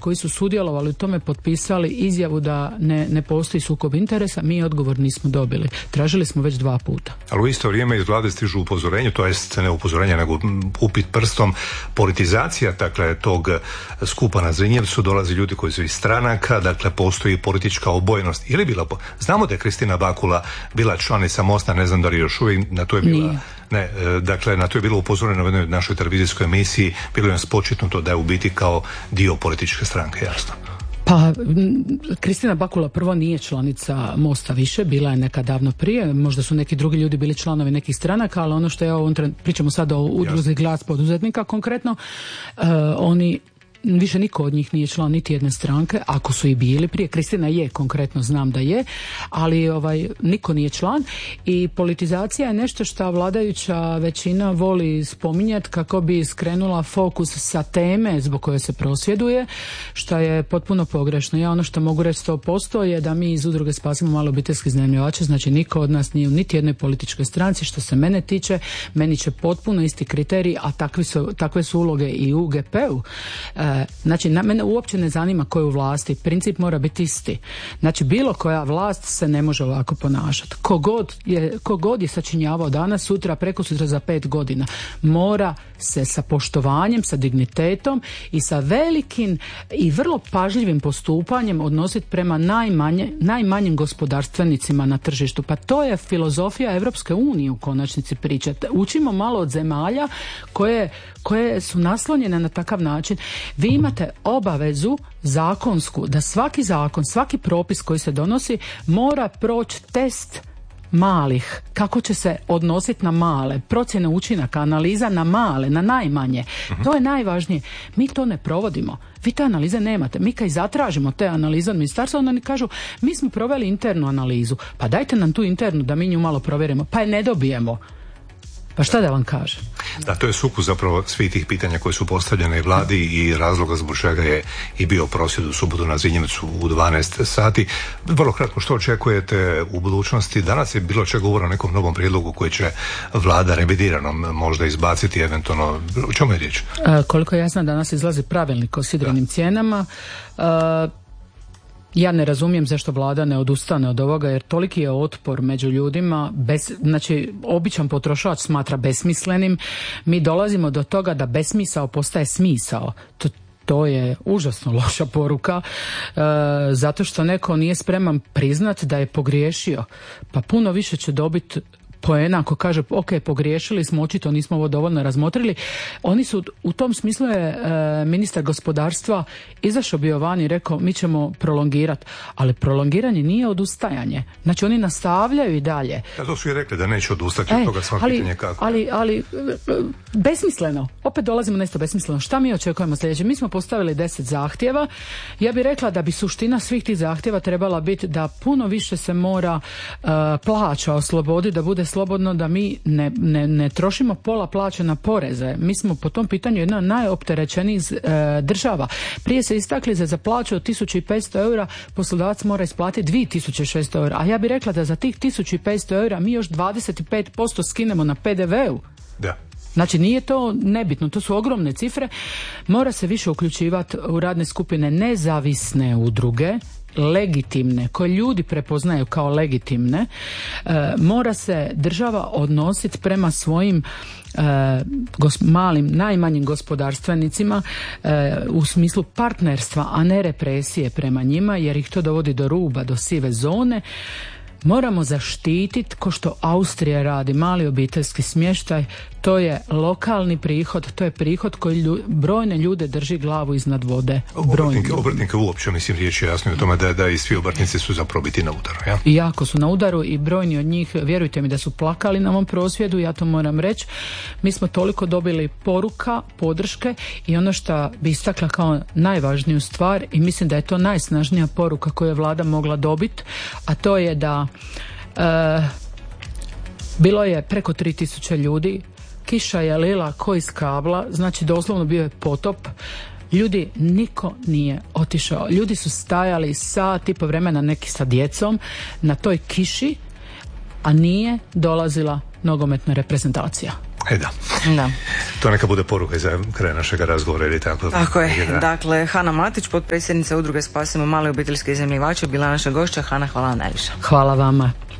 koji su sudjelovali u tome potpisali izjavu da ne postoji sukob interesa, mi odgovor nismo dobili. Tražili smo već 2 puta. Ali u isto vrijeme iz vlade stižu upozorenje, to jest ne upozorenje nego upit prstom, politizacija dakle tog skupa na Zrinjevcu, dolazi ljudi koji su iz stranaka, dakle postoji politička obojenost. Ili bila, znamo da je Kristina Bakula bila članica Mosta, ne znam da li još uvijek, na to je bila... Nije. Ne, dakle, na to je bilo upozoreno u jednoj našoj televizijskoj emisiji, bilo je spočitnuto da je u biti kao dio političke stranke, jasno. Pa, Kristina Bakula prvo nije članica Mosta više, bila je nekad davno prije, možda su neki drugi ljudi bili članovi nekih stranaka, ali ono što je pričamo sad o udruzi Glas poduzetnika konkretno, oni više niko od njih nije član niti jedne stranke, ako su i bili prije. Kristina je, konkretno znam da je, ali niko nije član i politizacija je nešto što vladajuća većina voli spominjati kako bi skrenula fokus sa teme zbog koje se prosvjeduje, što je potpuno pogrešno. Ja ono što mogu reći 100% je da mi iz udruge Spasimo male obiteljske iznajmljivače, znači niko od nas nije u niti jednoj političkoj stranci. Što se mene tiče, meni će potpuno isti kriteriji, a takve su uloge i u GP-u. Znači, mene uopće ne zanima ko je u vlasti, princip mora biti isti. Znači, bilo koja vlast se ne može ovako ponašati. Kogod je sačinjavao danas, sutra, prekosutra, za 5 godina, mora se sa poštovanjem, sa dignitetom i sa velikim i vrlo pažljivim postupanjem odnositi prema najmanjim gospodarstvenicima na tržištu. Pa to je filozofija Europske unije u konačnici pričate. Učimo malo od zemalja koje su naslonjene na takav način. Vi imate obavezu zakonsku da svaki zakon, svaki propis koji se donosi mora proći test malih, kako će se odnositi na male, procjene učinaka, analiza na male, na najmanje. To je najvažnije. Mi to ne provodimo. Vi te analize nemate. Mi kad zatražimo te analize od ministarstva, onda oni kažu, mi smo proveli internu analizu. Pa dajte nam tu internu da mi nju malo provjerimo. Pa je ne dobijemo. Pa šta da vam kažem? Da, to je sukus zapravo svih tih pitanja koje su postavljene i vladi i razloga zbog čega je i bio prosvjed u subotu na Zrinjevcu u 12 sati. Vrlo kratko, što očekujete u budućnosti? Danas je bilo čega govora o nekom novom prijedlogu koji će vlada revidiranom možda izbaciti eventualno. O čemu je riječ? Koliko je jasno, danas izlazi pravilnik o sidrenim cijenama. Ja ne razumijem zašto vlada ne odustane od ovoga, jer toliki je otpor među ljudima, znači običan potrošač smatra besmislenim. Mi dolazimo do toga da besmisao postaje smisao. To je užasno loša poruka, zato što neko nije spreman priznat da je pogriješio. Pa puno više će dobiti poena ako kaže ok, pogriješili smo, očito nismo ovo dovoljno razmotrili. Oni su, u tom smislu je ministar gospodarstva izašao bio van i rekao mi ćemo prolongirati, ali prolongiranje nije odustajanje. Znači oni nastavljaju i dalje. Ja, to su i rekli da neće odustati od toga, svako pitanje kako. Ali besmisleno, opet dolazimo na isto besmisleno. Šta mi očekujemo sljedeće? Mi smo postavili 10 zahtjeva. Ja bih rekla da bi suština svih tih zahtjeva trebala biti da puno više se mora plaća osloboditi, da bude slobodno, da mi ne trošimo pola plaće na poreze. Mi smo po tom pitanju jedna od najopterećenijih država. Prije se istakli za plaću od 1500 eura poslodavac mora isplatiti 2600 eura, a ja bih rekla da za tih 1500 eura mi još 25% skinemo na PDV-u. Da. Znači nije to nebitno, to su ogromne cifre. Mora se više uključivati u radne skupine nezavisne udruge, legitimne, koje ljudi prepoznaju kao legitimne. Mora se država odnositi prema svojim malim, najmanjim gospodarstvenicima u smislu partnerstva, a ne represije prema njima, jer ih to dovodi do ruba, do sive zone. Moramo zaštititi, ko što Austrija radi, mali obiteljski smještaj. To je lokalni prihod, to je prihod koji brojne ljude drži glavu iznad vode. Obrtnike uopće, mislim, riječ je jasno o tome da i svi obrtnici su zapravo biti na udaru. Ja? I jako su na udaru i brojni od njih, vjerujte mi, da su plakali na ovom prosvjedu, ja to moram reći. Mi smo toliko dobili poruka, podrške i ono što bi istakla kao najvažniju stvar, i mislim da je to najsnažnija poruka koju je vlada mogla dobiti, a to je da bilo je preko 3000 ljudi, kiša je lila ko iz kabla, znači doslovno bio je potop. Ljudi, niko nije otišao. Ljudi su stajali sat i po vremena, neki sa djecom, na toj kiši, a nije dolazila nogometna reprezentacija. Da. Da. To neka bude poruka za kraj našeg razgovora ili tako. Tako je. Dakle, Hana Matić, potpredsjednica Udruge Spasimo male obiteljske iznajmljivače, bila naša gošća. Hana, hvala vam najviše. Hvala vama.